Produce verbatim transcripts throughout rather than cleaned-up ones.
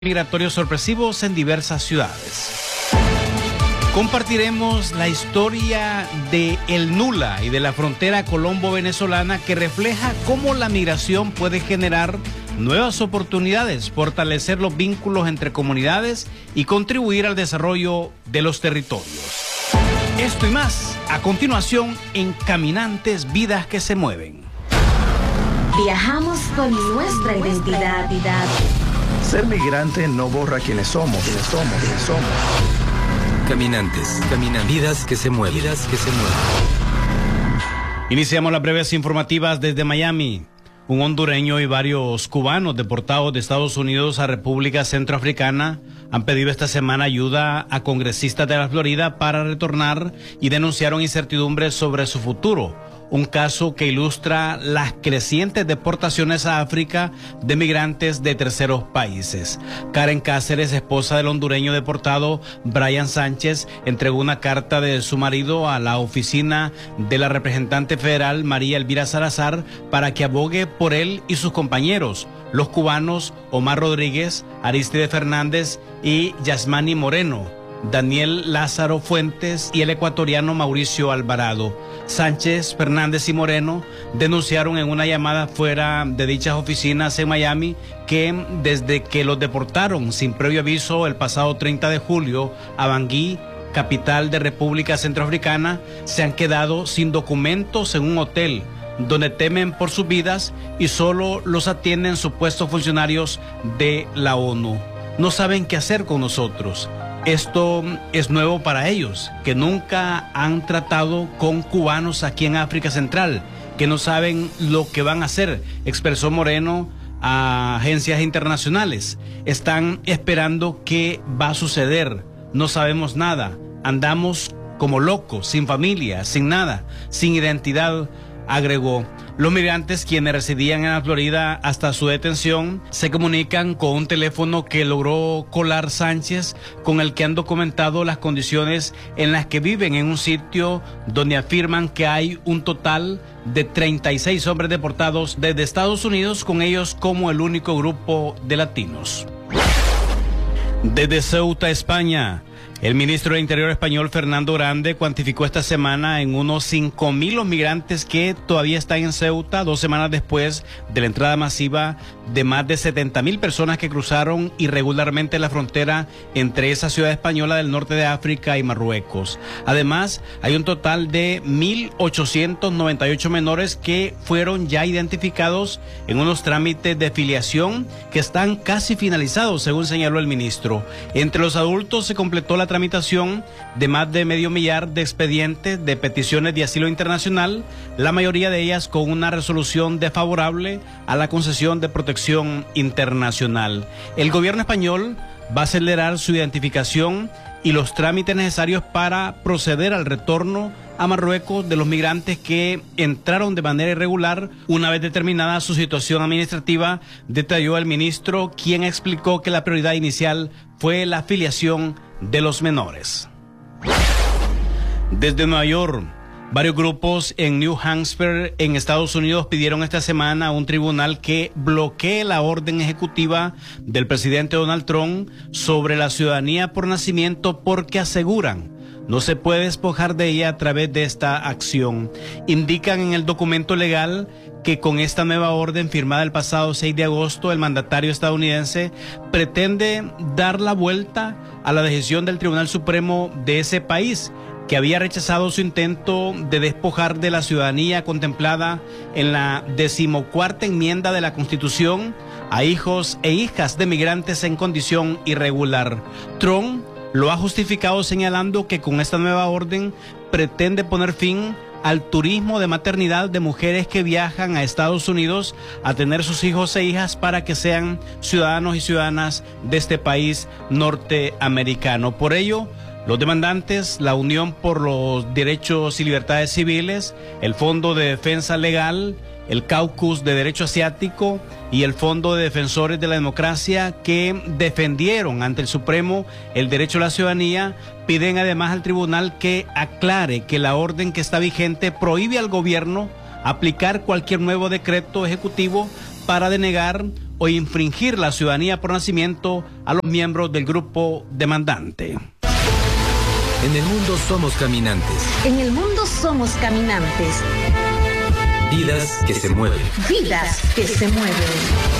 Migratorios sorpresivos en diversas ciudades. Compartiremos la historia de El Nula y de la frontera colombo-venezolana, que refleja cómo la migración puede generar nuevas oportunidades, fortalecer los vínculos entre comunidades y contribuir al desarrollo de los territorios. Esto y más a continuación en Caminantes, Vidas que se Mueven. Viajamos con nuestra identidad. Ser migrante no borra quienes somos, quienes somos, quienes somos. Caminantes, caminan, vidas que se mueven, vidas que se mueven. Iniciamos las breves informativas desde Miami. Un hondureño y varios cubanos deportados de Estados Unidos a República Centroafricana han pedido esta semana ayuda a congresistas de la Florida para retornar y denunciaron incertidumbres sobre su futuro. Un caso que ilustra las crecientes deportaciones a África de migrantes de terceros países. Karen Cáceres, esposa del hondureño deportado Brian Sánchez, entregó una carta de su marido a la oficina de la representante federal María Elvira Salazar para que abogue por él y sus compañeros, los cubanos Omar Rodríguez, Aristide Fernández y Yasmani Moreno, Daniel Lázaro Fuentes y el ecuatoriano Mauricio Alvarado. Sánchez, Fernández y Moreno denunciaron en una llamada fuera de dichas oficinas en Miami que desde que los deportaron sin previo aviso el pasado treinta de julio a Bangui, capital de República Centroafricana, se han quedado sin documentos en un hotel donde temen por sus vidas y solo los atienden supuestos funcionarios de la ONU. No saben qué hacer con nosotros. Esto es nuevo para ellos, que nunca han tratado con cubanos aquí en África Central, que no saben lo que van a hacer, expresó Moreno a agencias internacionales. Están esperando qué va a suceder, no sabemos nada, andamos como locos, sin familia, sin nada, sin identidad, agregó. Los migrantes, quienes residían en la Florida hasta su detención, se comunican con un teléfono que logró colar Sánchez, con el que han documentado las condiciones en las que viven en un sitio donde afirman que hay un total de treinta y seis hombres deportados desde Estados Unidos, con ellos como el único grupo de latinos. Desde Ceuta, España, el ministro de Interior español Fernando Grande cuantificó esta semana en unos cinco mil los migrantes que todavía están en Ceuta, dos semanas después de la entrada masiva de más de setenta mil personas que cruzaron irregularmente la frontera entre esa ciudad española del norte de África y Marruecos. Además, hay un total de mil ochocientos noventa y ocho menores que fueron ya identificados en unos trámites de filiación que están casi finalizados, según señaló el ministro. Entre los adultos se completó la tramitación de más de medio millar de expedientes de peticiones de asilo internacional, la mayoría de ellas con una resolución desfavorable a la concesión de protección internacional. El gobierno español va a acelerar su identificación y los trámites necesarios para proceder al retorno a Marruecos de los migrantes que entraron de manera irregular una vez determinada su situación administrativa, detalló el ministro, quien explicó que la prioridad inicial fue la afiliación de los menores. Desde Nueva York, varios grupos en New Hampshire, en Estados Unidos, pidieron esta semana a un tribunal que bloquee la orden ejecutiva del presidente Donald Trump sobre la ciudadanía por nacimiento, porque aseguran no se puede despojar de ella a través de esta acción. Indican en el documento legal que con esta nueva orden firmada el pasado seis de agosto, el mandatario estadounidense pretende dar la vuelta a la decisión del Tribunal Supremo de ese país, que había rechazado su intento de despojar de la ciudadanía contemplada en la decimocuarta enmienda de la Constitución a hijos e hijas de migrantes en condición irregular. Trump lo ha justificado señalando que con esta nueva orden pretende poner fin al turismo de maternidad de mujeres que viajan a Estados Unidos a tener sus hijos e hijas para que sean ciudadanos y ciudadanas de este país norteamericano. Por ello, los demandantes, la Unión por los Derechos y Libertades Civiles, el Fondo de Defensa Legal, el Caucus de Derecho Asiático y el Fondo de Defensores de la Democracia, que defendieron ante el Supremo el derecho a la ciudadanía, piden además al tribunal que aclare que la orden que está vigente prohíbe al gobierno aplicar cualquier nuevo decreto ejecutivo para denegar o infringir la ciudadanía por nacimiento a los miembros del grupo demandante. En el mundo somos caminantes. En el mundo somos caminantes. Vidas que se mueven. Vidas que se mueven.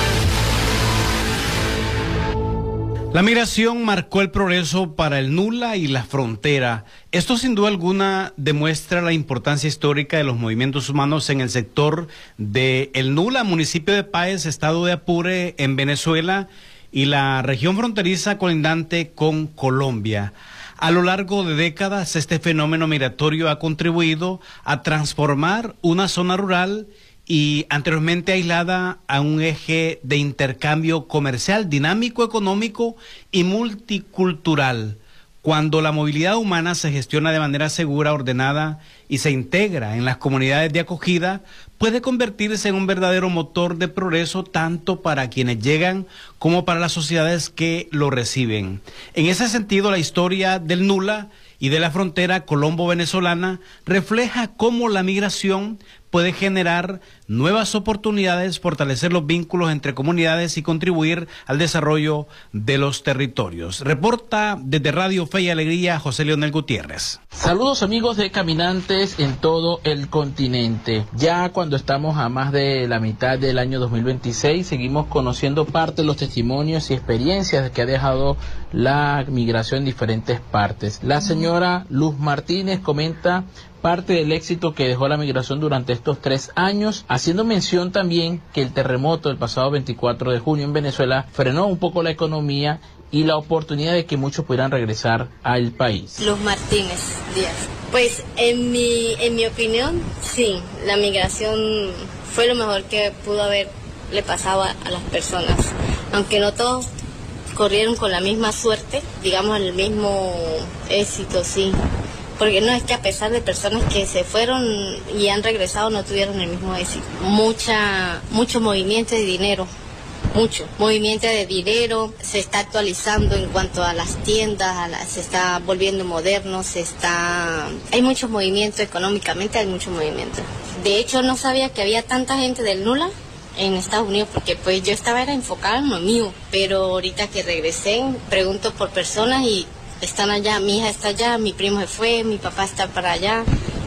La migración marcó el progreso para el Nula y la frontera. Esto sin duda alguna demuestra la importancia histórica de los movimientos humanos en el sector de el Nula, municipio de Páez, estado de Apure, en Venezuela, y la región fronteriza colindante con Colombia. A lo largo de décadas, este fenómeno migratorio ha contribuido a transformar una zona rural y anteriormente aislada a un eje de intercambio comercial, dinámico, económico y multicultural. Cuando la movilidad humana se gestiona de manera segura, ordenada y se integra en las comunidades de acogida, puede convertirse en un verdadero motor de progreso tanto para quienes llegan como para las sociedades que lo reciben. En ese sentido, la historia del Nula y de la frontera colombo-venezolana refleja cómo la migración puede generar nuevas oportunidades, fortalecer los vínculos entre comunidades y contribuir al desarrollo de los territorios. Reporta desde Radio Fe y Alegría José Leonel Gutiérrez. Saludos amigos de caminantes en todo el continente. Ya cuando estamos a más de la mitad del año dos mil veintiséis, seguimos conociendo parte de los testimonios y experiencias que ha dejado la migración en diferentes partes. La señora Luz Martínez comenta parte del éxito que dejó la migración durante estos tres años, haciendo mención también que el terremoto del pasado veinticuatro de junio en Venezuela frenó un poco la economía y la oportunidad de que muchos pudieran regresar al país. Luz Martínez Díaz. Pues en mi, en mi opinión, sí, la migración fue lo mejor que pudo haberle pasado a, a las personas, aunque no todos corrieron con la misma suerte, digamos el mismo éxito, sí. Porque no es que a pesar de personas que se fueron y han regresado no tuvieron el mismo éxito. Mucha, mucho movimiento de dinero, mucho. Movimiento de dinero, se está actualizando en cuanto a las tiendas, a la, se está volviendo moderno, se está... Hay mucho movimiento económicamente, hay mucho movimiento. De hecho no sabía que había tanta gente del Nula en Estados Unidos, porque pues yo estaba era enfocada en lo mío, pero ahorita que regresé pregunto por personas y están allá, mi hija está allá, mi primo se fue, mi papá está para allá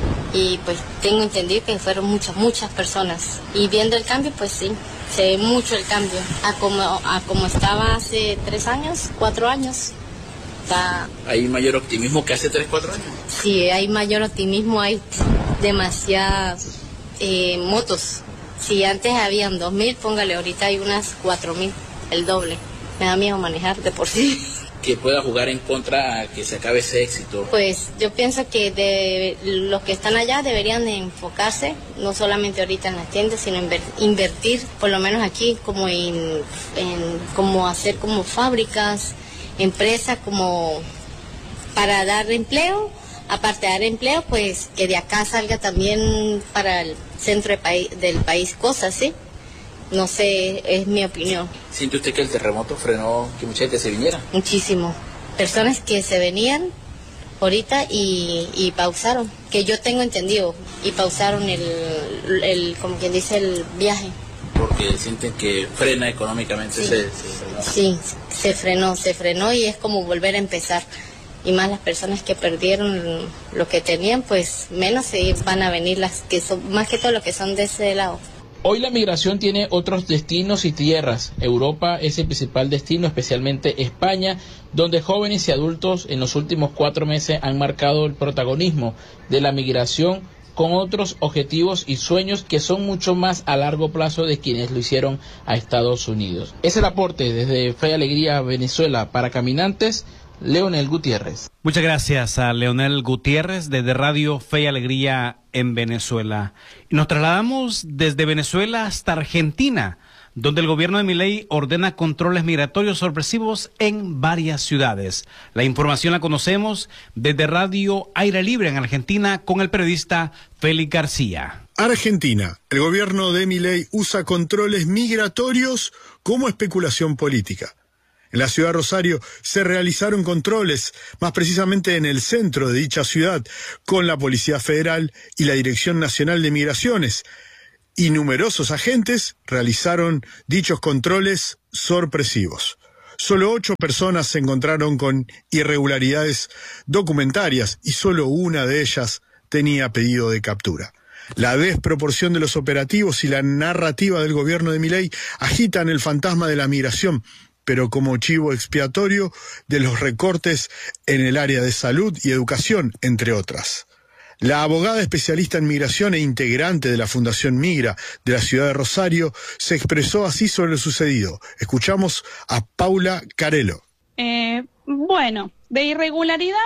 y pues tengo entendido que fueron muchas, muchas personas y viendo el cambio pues sí, se ve mucho el cambio a como, a como estaba hace tres años, cuatro años. Está... ¿Hay mayor optimismo que hace tres, cuatro años? Sí, hay mayor optimismo, hay demasiadas eh, motos. Si antes habían dos mil, póngale, ahorita hay unas cuatro mil, el doble. Me da miedo manejar de por sí. Que pueda jugar en contra a que se acabe ese éxito. Pues yo pienso que de los que están allá deberían de enfocarse, no solamente ahorita en las tiendas, sino inver, invertir, por lo menos aquí, como en, en como hacer como fábricas, empresas, como para dar empleo. Aparte de dar empleo, pues que de acá salga también para el centro de país, del país cosas, ¿sí? No sé, es mi opinión. ¿Siente usted que el terremoto frenó que mucha gente se viniera? Muchísimo. Personas que se venían ahorita y, y pausaron, que yo tengo entendido, y pausaron el, el, como quien dice, el viaje. Porque sienten que frena económicamente. Sí. Se, se frenó. Sí, se frenó, se frenó y es como volver a empezar. Y más las personas que perdieron lo que tenían, pues menos se van a venir las que son, más que todo lo que son de ese lado. Hoy la migración tiene otros destinos y tierras. Europa es el principal destino, especialmente España, donde jóvenes y adultos en los últimos cuatro meses han marcado el protagonismo de la migración con otros objetivos y sueños que son mucho más a largo plazo de quienes lo hicieron a Estados Unidos. Es el aporte desde Fe y Alegría Venezuela para Caminantes, Leonel Gutiérrez. Muchas gracias a Leonel Gutiérrez desde Radio Fe y Alegría en Venezuela. Y nos trasladamos desde Venezuela hasta Argentina, donde el gobierno de Milei ordena controles migratorios sorpresivos en varias ciudades. La información la conocemos desde Radio Aire Libre en Argentina con el periodista Félix García. Argentina. El gobierno de Milei usa controles migratorios como especulación política. En la ciudad de Rosario se realizaron controles, más precisamente en el centro de dicha ciudad, con la Policía Federal y la Dirección Nacional de Migraciones. y numerosos agentes realizaron dichos controles sorpresivos. Solo ocho personas se encontraron con irregularidades documentarias y solo una de ellas tenía pedido de captura. La desproporción de los operativos y la narrativa del gobierno de Milei agitan el fantasma de la migración, pero como chivo expiatorio de los recortes en el área de salud y educación, entre otras. La abogada especialista en migración e integrante de la Fundación Migra de la ciudad de Rosario se expresó así sobre lo sucedido. Escuchamos a Paula Carelo. Eh, bueno, de irregularidad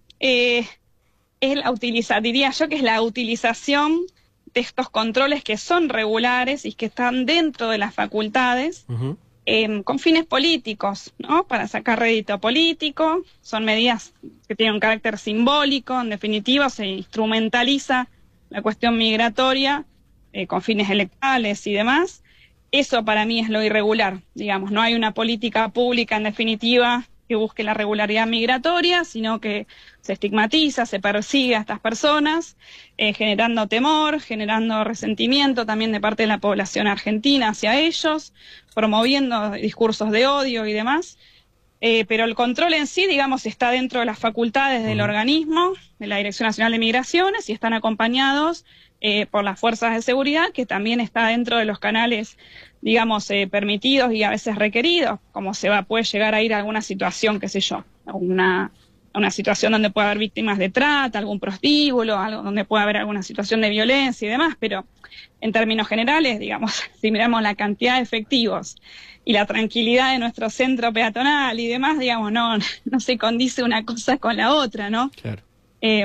eh, es la utiliza, diría yo que es la utilización de estos controles que son regulares y que están dentro de las facultades. Uh-huh. Eh, con fines políticos, ¿no? Para sacar rédito político, son medidas que tienen un carácter simbólico, en definitiva se instrumentaliza la cuestión migratoria eh, con fines electorales y demás. Eso para mí es lo irregular, digamos, no hay una política pública en definitiva que busque la regularidad migratoria, sino que se estigmatiza, se persigue a estas personas, eh, generando temor, generando resentimiento también de parte de la población argentina hacia ellos, promoviendo discursos de odio y demás. Eh, pero el control en sí, digamos, está dentro de las facultades del uh-huh. organismo, de la Dirección Nacional de Migraciones, y están acompañados eh, por las fuerzas de seguridad, que también está dentro de los canales, digamos, eh, permitidos y a veces requeridos, como se va, puede llegar a ir a alguna situación, qué sé yo, una, una situación donde puede haber víctimas de trata, algún prostíbulo, algo donde puede haber alguna situación de violencia y demás, pero en términos generales, digamos, si miramos la cantidad de efectivos y la tranquilidad de nuestro centro peatonal y demás, digamos, no, no se condice una cosa con la otra, ¿no? Claro. Eh,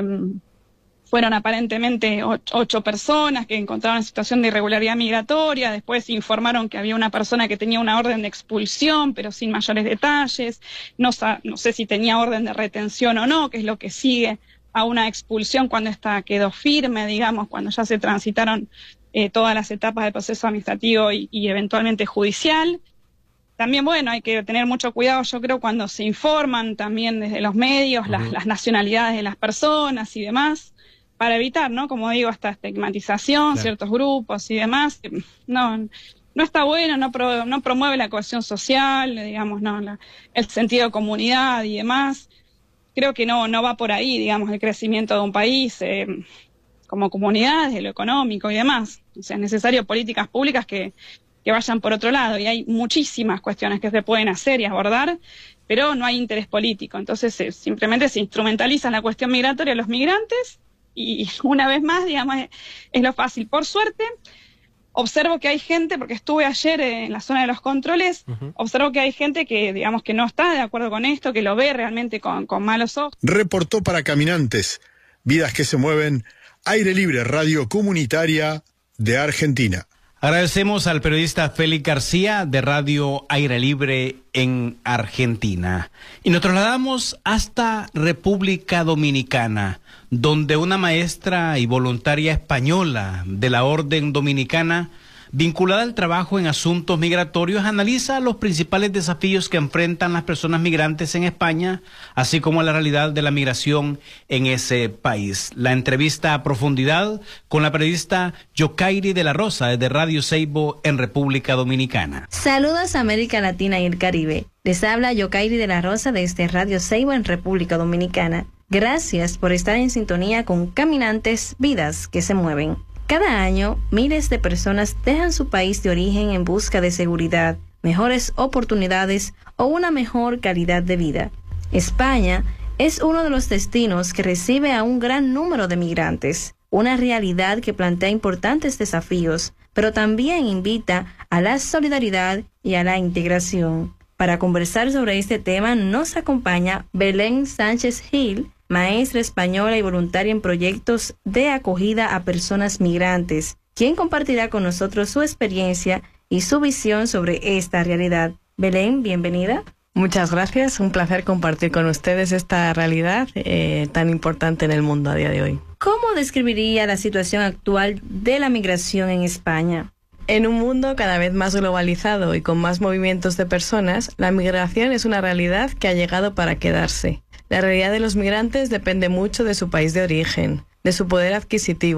fueron aparentemente ocho, ocho personas que encontraron en situación de irregularidad migratoria, después informaron que había una persona que tenía una orden de expulsión, pero sin mayores detalles, no, no sé si tenía orden de retención o no, que es lo que sigue a una expulsión cuando esta quedó firme, digamos, cuando ya se transitaron eh, todas las etapas del proceso administrativo y, y eventualmente judicial. También, bueno, hay que tener mucho cuidado, yo creo, cuando se informan también desde los medios, uh-huh. las, las nacionalidades de las personas y demás, para evitar, ¿no? Como digo, esta estigmatización, claro. ciertos grupos y demás. No, no está bueno, no, pro, no promueve la cohesión social, digamos, no, la, el sentido de comunidad y demás. Creo que no, no va por ahí, digamos, el crecimiento de un país eh, como comunidad, desde lo económico y demás. O sea, es necesario políticas públicas que, que vayan por otro lado. Y hay muchísimas cuestiones que se pueden hacer y abordar, pero no hay interés político. Entonces, eh, simplemente se instrumentaliza la cuestión migratoria de los migrantes y una vez más, digamos, es, es lo fácil. Por suerte, observo que hay gente, porque estuve ayer en la zona de los controles, uh-huh. observo que hay gente que, digamos, que no está de acuerdo con esto, que lo ve realmente con, con malos ojos. Reportó para Caminantes, Vidas que se mueven, Aire Libre, radio comunitaria de Argentina. Agradecemos al periodista Félix García de Radio Aire Libre en Argentina. Y nos trasladamos hasta República Dominicana, donde una maestra y voluntaria española de la Orden Dominicana, vinculada al trabajo en asuntos migratorios, analiza los principales desafíos que enfrentan las personas migrantes en España, así como la realidad de la migración en ese país. La entrevista a profundidad con la periodista Yokairi de la Rosa, desde Radio Seibo en República Dominicana. Saludos a América Latina y el Caribe. Les habla Yokairi de la Rosa desde Radio Seibo en República Dominicana. Gracias por estar en sintonía con Caminantes, Vidas que se mueven. Cada año, miles de personas dejan su país de origen en busca de seguridad, mejores oportunidades o una mejor calidad de vida. España es uno de los destinos que recibe a un gran número de migrantes, una realidad que plantea importantes desafíos, pero también invita a la solidaridad y a la integración. Para conversar sobre este tema nos acompaña Belén Sánchez Gil, maestra española y voluntaria en proyectos de acogida a personas migrantes, quien compartirá con nosotros su experiencia y su visión sobre esta realidad. Belén, bienvenida. Muchas gracias, un placer compartir con ustedes esta realidad eh, tan importante en el mundo a día de hoy. ¿Cómo describiría la situación actual de la migración en España? En un mundo cada vez más globalizado y con más movimientos de personas, la migración es una realidad que ha llegado para quedarse. La realidad de los migrantes depende mucho de su país de origen, de su poder adquisitivo,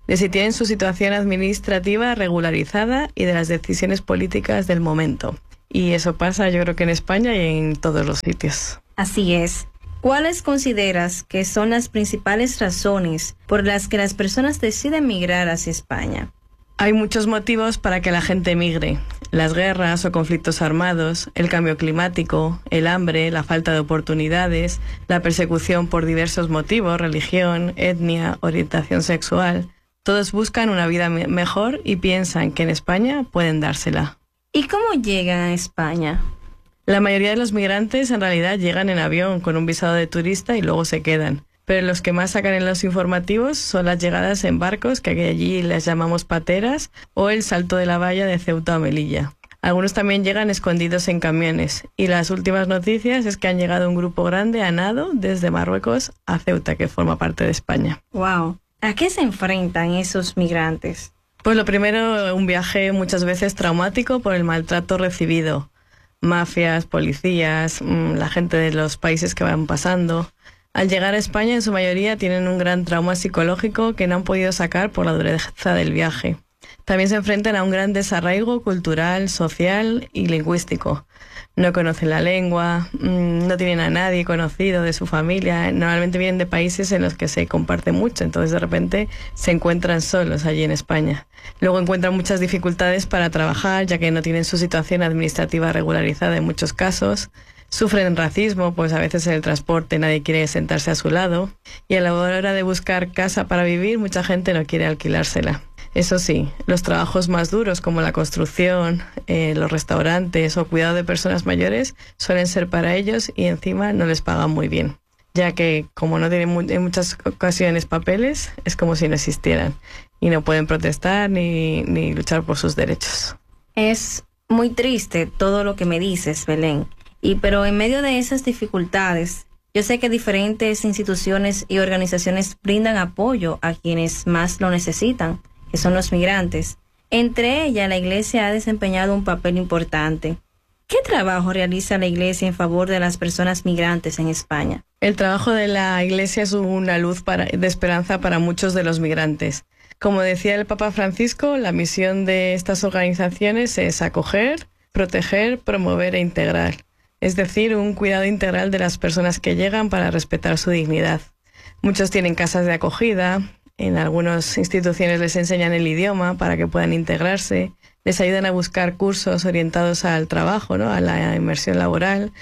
de si tienen su situación administrativa regularizada y de las decisiones políticas del momento. Y eso pasa, yo creo que en España y en todos los sitios. Así es. ¿Cuáles consideras que son las principales razones por las que las personas deciden migrar hacia España? Hay muchos motivos para que la gente migre. Las guerras o conflictos armados, el cambio climático, el hambre, la falta de oportunidades, la persecución por diversos motivos, religión, etnia, orientación sexual. Todos buscan una vida me- mejor y piensan que en España pueden dársela. ¿Y cómo llegan a España? La mayoría de los migrantes en realidad llegan en avión con un visado de turista y luego se quedan. Pero los que más sacan en los informativos son las llegadas en barcos, que allí les llamamos pateras, o el salto de la valla de Ceuta o Melilla. Algunos también llegan escondidos en camiones. Y las últimas noticias es que han llegado un grupo grande a nado desde Marruecos a Ceuta, que forma parte de España. Wow. ¿A qué se enfrentan esos migrantes? Pues lo primero, un viaje muchas veces traumático por el maltrato recibido. Mafias, policías, la gente de los países que van pasando. Al llegar a España, en su mayoría tienen un gran trauma psicológico que no han podido sacar por la dureza del viaje. También se enfrentan a un gran desarraigo cultural, social y lingüístico. No conocen la lengua, no tienen a nadie conocido de su familia. Normalmente vienen de países en los que se comparte mucho, entonces de repente se encuentran solos allí en España. Luego encuentran muchas dificultades para trabajar, ya que no tienen su situación administrativa regularizada en muchos casos. Sufren racismo, pues a veces en el transporte nadie quiere sentarse a su lado. Y a la hora de buscar casa para vivir, mucha gente no quiere alquilársela. Eso sí, los trabajos más duros como la construcción, eh, los restaurantes o cuidado de personas mayores suelen ser para ellos y encima no les pagan muy bien, ya que como no tienen mu- en muchas ocasiones papeles, es como si no existieran y no pueden protestar ni, ni luchar por sus derechos. Es muy triste todo lo que me dices, Belén. Y pero en medio de esas dificultades, yo sé que diferentes instituciones y organizaciones brindan apoyo a quienes más lo necesitan, que son los migrantes. Entre ellas, la Iglesia ha desempeñado un papel importante. ¿Qué trabajo realiza la Iglesia en favor de las personas migrantes en España? El trabajo de la Iglesia es una luz para, de esperanza para muchos de los migrantes. Como decía el Papa Francisco, la misión de estas organizaciones es acoger, proteger, promover e integrar. Es decir, un cuidado integral de las personas que llegan para respetar su dignidad. Muchos tienen casas de acogida, en algunas instituciones les enseñan el idioma para que puedan integrarse, les ayudan a buscar cursos orientados al trabajo, ¿no?, a la inmersión laboral,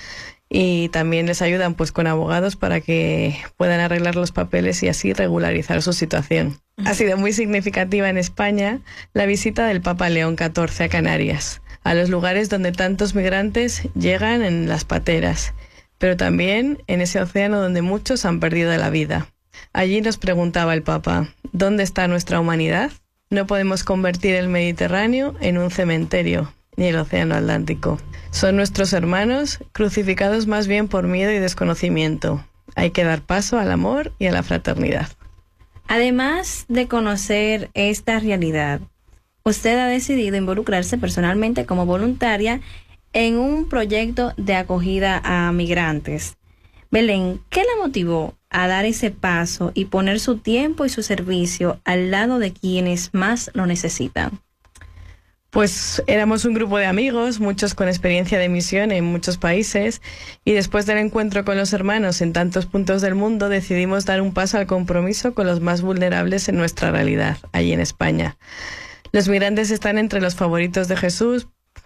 y también les ayudan pues con abogados para que puedan arreglar los papeles y así regularizar su situación. Ha sido muy significativa en España la visita del Papa León catorce a Canarias, a los lugares donde tantos migrantes llegan en las pateras, pero también en ese océano donde muchos han perdido la vida. Allí nos preguntaba el Papa, ¿dónde está nuestra humanidad? No podemos convertir el Mediterráneo en un cementerio, ni el Océano Atlántico. Son nuestros hermanos, crucificados más bien por miedo y desconocimiento. Hay que dar paso al amor y a la fraternidad. Además de conocer esta realidad, usted ha decidido involucrarse personalmente como voluntaria en un proyecto de acogida a migrantes. Belén, ¿qué la motivó a dar ese paso y poner su tiempo y su servicio al lado de quienes más lo necesitan? Pues éramos un grupo de amigos, muchos con experiencia de misión en muchos países, y después del encuentro con los hermanos en tantos puntos del mundo decidimos dar un paso al compromiso con los más vulnerables en nuestra realidad, allí en España. Los migrantes están entre los favoritos de Jesús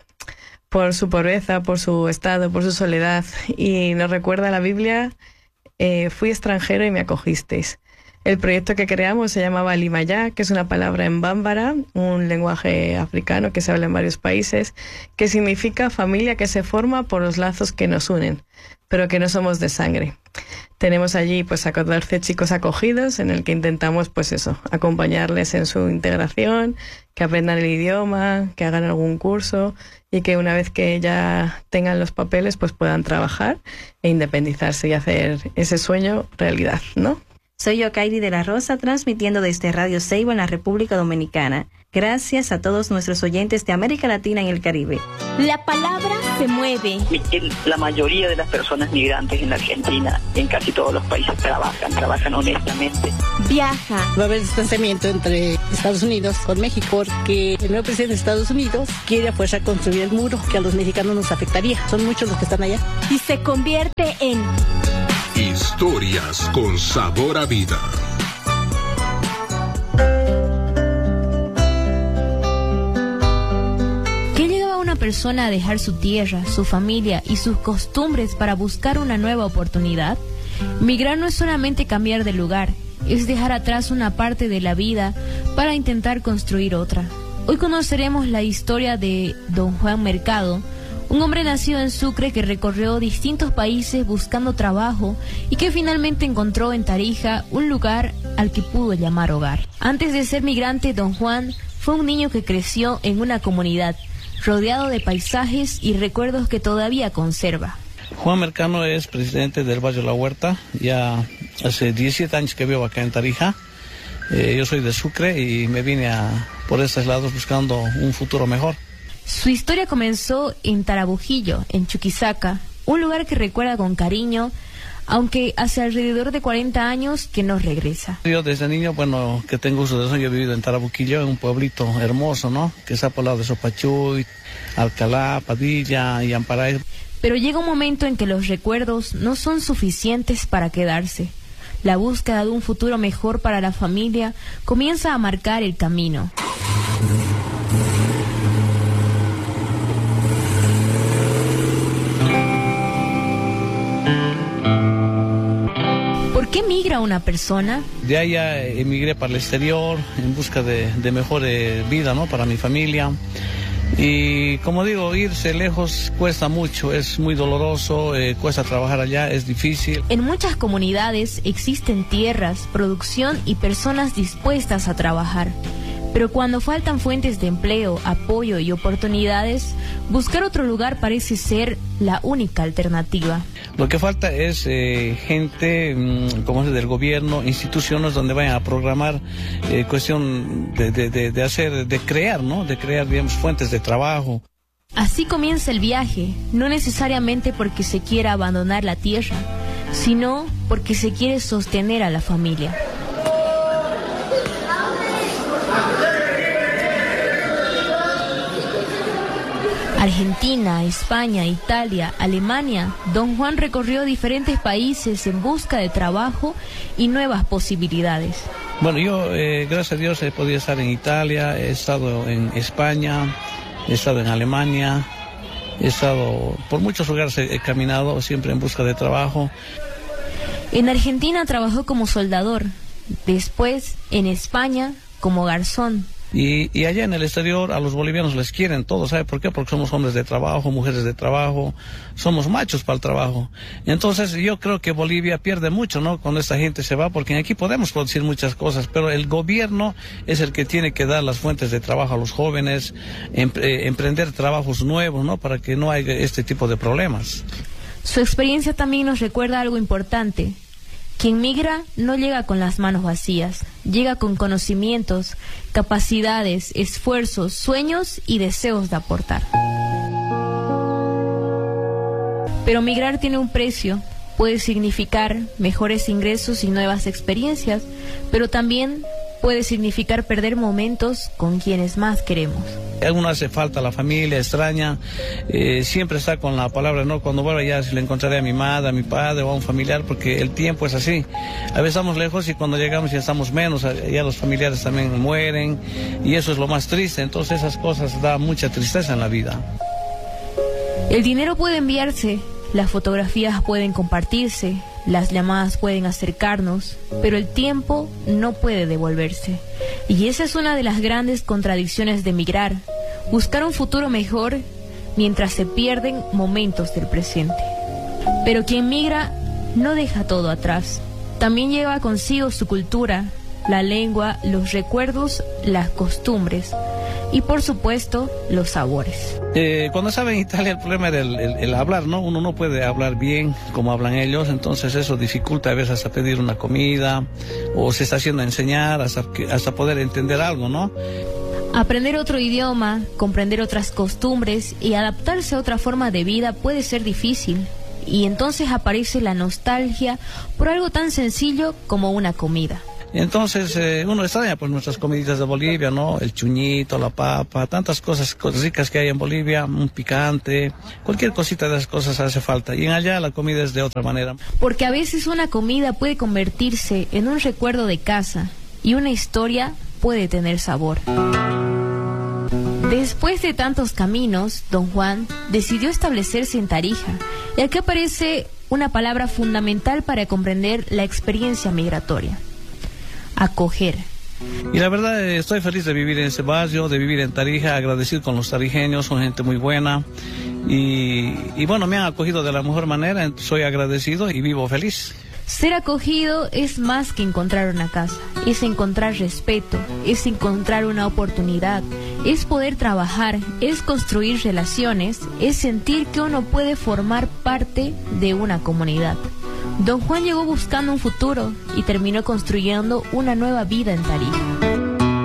por su pobreza, por su estado, por su soledad, y nos recuerda la Biblia, eh, fui extranjero y me acogisteis. El proyecto que creamos se llamaba Limayá, que es una palabra en bámbara, un lenguaje africano que se habla en varios países, que significa familia que se forma por los lazos que nos unen, pero que no somos de sangre. Tenemos allí pues a catorce chicos acogidos en el que intentamos pues eso, acompañarles en su integración, que aprendan el idioma, que hagan algún curso y que una vez que ya tengan los papeles pues puedan trabajar e independizarse y hacer ese sueño realidad, ¿no? Soy Yokairi de la Rosa, transmitiendo desde Radio Ceiba en la República Dominicana. Gracias a todos nuestros oyentes de América Latina y el Caribe. La palabra se mueve. La mayoría de las personas migrantes en la Argentina, en casi todos los países, trabajan, trabajan honestamente. Viaja. Va a haber distanciamiento entre Estados Unidos con México porque el nuevo presidente de Estados Unidos quiere a fuerza construir el muro que a los mexicanos nos afectaría. Son muchos los que están allá. Y se convierte en Historias con sabor a vida. Persona a dejar su tierra, su familia y sus costumbres para buscar una nueva oportunidad? Migrar no es solamente cambiar de lugar, es dejar atrás una parte de la vida para intentar construir otra. Hoy conoceremos la historia de don Juan Mercado, un hombre nacido en Sucre que recorrió distintos países buscando trabajo y que finalmente encontró en Tarija un lugar al que pudo llamar hogar. Antes de ser migrante, don Juan fue un niño que creció en una comunidad rodeado de paisajes y recuerdos que todavía conserva. Juan Mercado es presidente del barrio La Huerta, ya hace diecisiete años que vivo acá en Tarija. Eh, yo soy de Sucre y me vine a, por estos lados buscando un futuro mejor. Su historia comenzó en Tarabujillo, en Chuquisaca, un lugar que recuerda con cariño, aunque hace alrededor de cuarenta años que no regresa. Yo desde niño, bueno, que tengo uso de eso, yo he vivido en Tarabuquillo, en un pueblito hermoso, ¿no? Que está por el lado de Sopachuy, Alcalá, Padilla y Amparay. Pero llega un momento en que los recuerdos no son suficientes para quedarse. La búsqueda de un futuro mejor para la familia comienza a marcar el camino. ¿Por qué migra una persona? De allá emigré para el exterior en busca de, de mejor eh, vida, ¿no? Para mi familia. Y como digo, irse lejos cuesta mucho, es muy doloroso, eh, cuesta trabajar allá, es difícil. En muchas comunidades existen tierras, producción y personas dispuestas a trabajar. Pero cuando faltan fuentes de empleo, apoyo y oportunidades, buscar otro lugar parece ser la única alternativa. Lo que falta es eh, gente, mmm, como es del gobierno, instituciones donde vayan a programar eh, cuestión de, de, de, de hacer, de crear, ¿no? De crear, digamos, fuentes de trabajo. Así comienza el viaje, no necesariamente porque se quiera abandonar la tierra, sino porque se quiere sostener a la familia. Argentina, España, Italia, Alemania, don Juan recorrió diferentes países en busca de trabajo y nuevas posibilidades. Bueno, yo, eh, gracias a Dios, he podido estar en Italia, he estado en España, he estado en Alemania, he estado por muchos lugares, he, he caminado siempre en busca de trabajo. En Argentina trabajó como soldador, después en España como garzón. Y, y allá en el exterior a los bolivianos les quieren todos, ¿sabe por qué? Porque somos hombres de trabajo, mujeres de trabajo, somos machos para el trabajo. Entonces yo creo que Bolivia pierde mucho, ¿no? Cuando esta gente se va, porque aquí podemos producir muchas cosas, pero el gobierno es el que tiene que dar las fuentes de trabajo a los jóvenes, em, eh, emprender trabajos nuevos, ¿no? Para que no haya este tipo de problemas. Su experiencia también nos recuerda algo importante. Quien migra no llega con las manos vacías, llega con conocimientos, capacidades, esfuerzos, sueños y deseos de aportar. Pero migrar tiene un precio, puede significar mejores ingresos y nuevas experiencias, pero también puede significar perder momentos con quienes más queremos. Algunos hace falta la familia, extraña, eh, siempre está con la palabra, ¿no? Cuando vuelva ya le encontraré a mi madre, a mi padre o a un familiar, porque el tiempo es así. A veces estamos lejos y cuando llegamos ya estamos menos, ya los familiares también mueren y eso es lo más triste. Entonces esas cosas dan mucha tristeza en la vida. El dinero puede enviarse, las fotografías pueden compartirse, las llamadas pueden acercarnos, pero el tiempo no puede devolverse. Y esa es una de las grandes contradicciones de migrar, buscar un futuro mejor mientras se pierden momentos del presente. Pero quien migra no deja todo atrás, también lleva consigo su cultura, la lengua, los recuerdos, las costumbres y por supuesto los sabores. Eh, cuando estaba en Italia el problema era el, el, el hablar, ¿no? Uno no puede hablar bien como hablan ellos, entonces eso dificulta a veces hasta pedir una comida o se está haciendo a enseñar hasta, que, hasta poder entender algo, ¿no? Aprender otro idioma, comprender otras costumbres y adaptarse a otra forma de vida puede ser difícil. Y entonces aparece la nostalgia por algo tan sencillo como una comida. Entonces eh, uno extraña pues nuestras comiditas de Bolivia, ¿no? El chuñito, la papa, tantas cosas ricas que hay en Bolivia, un picante, cualquier cosita de esas cosas hace falta. Y en allá la comida es de otra manera. Porque a veces una comida puede convertirse en un recuerdo de casa y una historia puede tener sabor. Después de tantos caminos, don Juan decidió establecerse en Tarija, y aquí aparece una palabra fundamental para comprender la experiencia migratoria: acoger. Y la verdad eh, estoy feliz de vivir en ese barrio, de vivir en Tarija, agradecido con los tarijeños, son gente muy buena y, y bueno, me han acogido de la mejor manera, soy agradecido y vivo feliz. Ser acogido es más que encontrar una casa, es encontrar respeto, es encontrar una oportunidad, es poder trabajar, es construir relaciones, es sentir que uno puede formar parte de una comunidad. Don Juan llegó buscando un futuro y terminó construyendo una nueva vida en Tarija.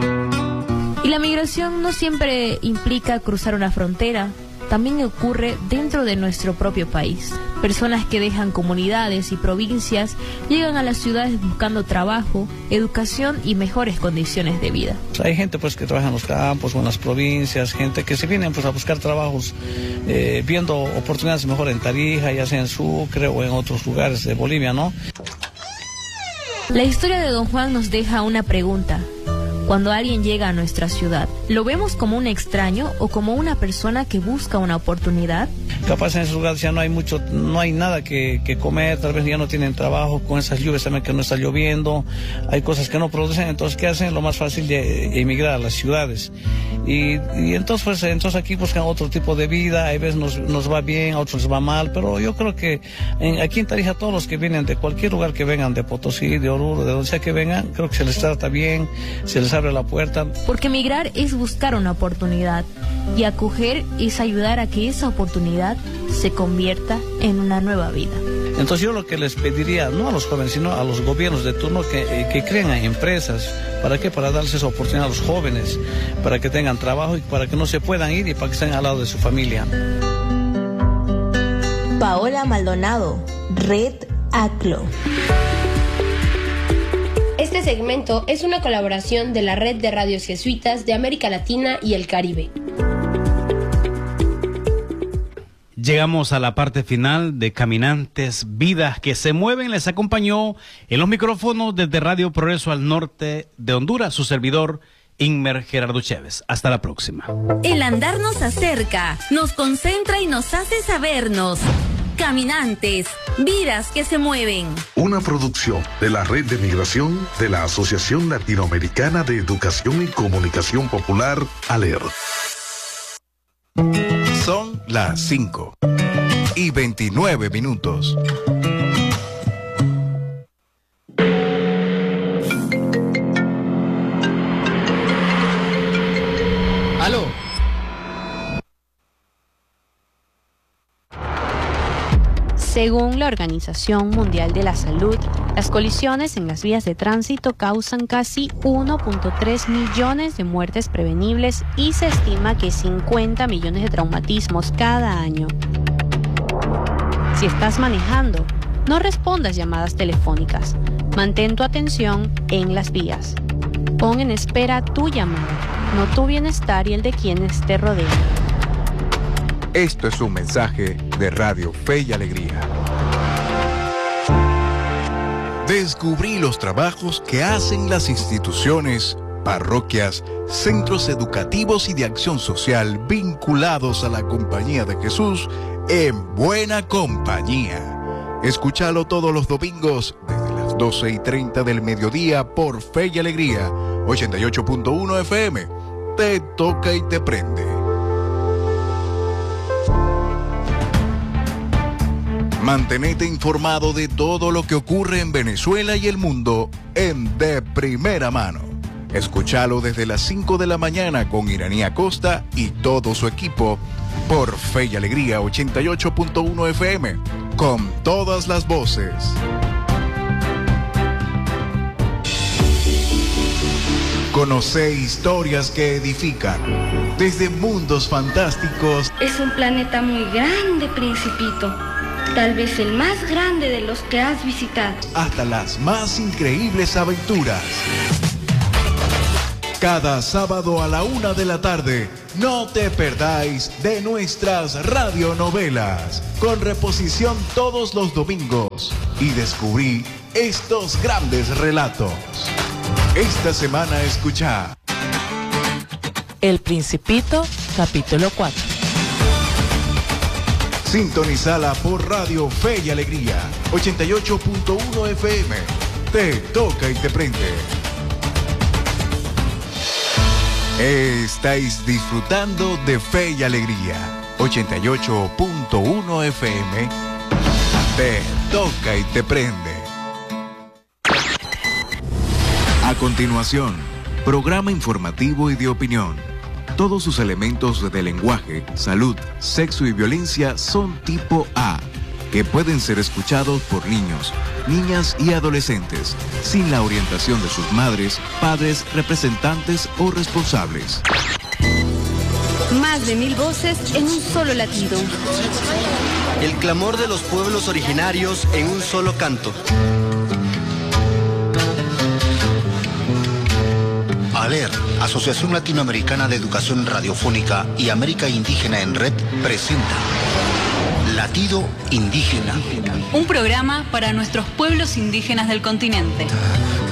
Y la migración no siempre implica cruzar una frontera, también ocurre dentro de nuestro propio país. Personas que dejan comunidades y provincias llegan a las ciudades buscando trabajo, educación y mejores condiciones de vida. Hay gente pues que trabaja en los campos o en las provincias, gente que se vienen pues a buscar trabajos eh, viendo oportunidades mejor en Tarija, ya sea en Sucre o en otros lugares de Bolivia, ¿no? La historia de don Juan nos deja una pregunta. Cuando alguien llega a nuestra ciudad, ¿lo vemos como un extraño o como una persona que busca una oportunidad? Capaz en esos lugares ya no hay mucho, no hay nada que, que comer, tal vez ya no tienen trabajo, con esas lluvias también que no está lloviendo, hay cosas que no producen, entonces ¿qué hacen? Lo más fácil de emigrar a las ciudades. Y, y entonces pues entonces aquí buscan otro tipo de vida, a veces nos, nos va bien, a otros les va mal, pero yo creo que en, aquí en Tarija todos los que vienen de cualquier lugar que vengan, de Potosí, de Oruro, de donde sea que vengan, creo que se les trata bien, se les abre la puerta. Porque migrar es buscar una oportunidad y acoger es ayudar a que esa oportunidad se convierta en una nueva vida. Entonces yo lo que les pediría, no a los jóvenes, sino a los gobiernos de turno que, eh, que creen empresas. ¿Para qué? Para darles esa oportunidad a los jóvenes, para que tengan trabajo y para que no se puedan ir y para que estén al lado de su familia. Paola Maldonado, Red ACLO. Este segmento es una colaboración de la Red de Radios Jesuitas de América Latina y el Caribe. Llegamos a la parte final de Caminantes, Vidas que se mueven. Les acompañó en los micrófonos desde Radio Progreso al norte de Honduras, su servidor Inmer Gerardo Chévez. Hasta la próxima. El andar nos acerca, nos concentra y nos hace sabernos. Caminantes, vidas que se mueven. Una producción de la Red de Migración de la Asociación Latinoamericana de Educación y Comunicación Popular, ALER. Son las cinco y veintinueve minutos. Aló. Según la Organización Mundial de la Salud, las colisiones en las vías de tránsito causan casi uno punto tres millones de muertes prevenibles y se estima que cincuenta millones de traumatismos cada año. Si estás manejando, no respondas llamadas telefónicas. Mantén tu atención en las vías. Pon en espera tu llamada, no tu bienestar y el de quienes te rodean. Esto es un mensaje de Radio Fe y Alegría. Descubrí los trabajos que hacen las instituciones, parroquias, centros educativos y de acción social vinculados a la Compañía de Jesús en Buena Compañía. Escúchalo todos los domingos desde las doce y treinta del mediodía por Fe y Alegría, ochenta y ocho punto uno F M. Te toca y te prende. Mantenete informado de todo lo que ocurre en Venezuela y el mundo en De Primera Mano. Escúchalo desde las cinco de la mañana con Iraní Acosta y todo su equipo por Fe y Alegría ochenta y ocho punto uno F M, con todas las voces. Conoce historias que edifican. Desde mundos fantásticos. Es un planeta muy grande, Principito. Tal vez el más grande de los que has visitado. Hasta las más increíbles aventuras. Cada sábado a la una de la tarde, no te perdáis de nuestras radionovelas, con reposición todos los domingos, y descubrí estos grandes relatos. Esta semana escucha El Principito, capítulo cuatro. Sintonizala por Radio Fe y Alegría, ochenta y ocho punto uno F M. Te toca y te prende. Estáis disfrutando de Fe y Alegría, ochenta y ocho punto uno F M. Te toca y te prende. A continuación, programa informativo y de opinión. Todos sus elementos de lenguaje, salud, sexo y violencia son tipo A, que pueden ser escuchados por niños, niñas y adolescentes, sin la orientación de sus madres, padres, representantes o responsables. Más de mil voces en un solo latido. El clamor de los pueblos originarios en un solo canto. ALER, Asociación Latinoamericana de Educación Radiofónica y América Indígena en Red, presenta Latido Indígena. Un programa para nuestros pueblos indígenas del continente.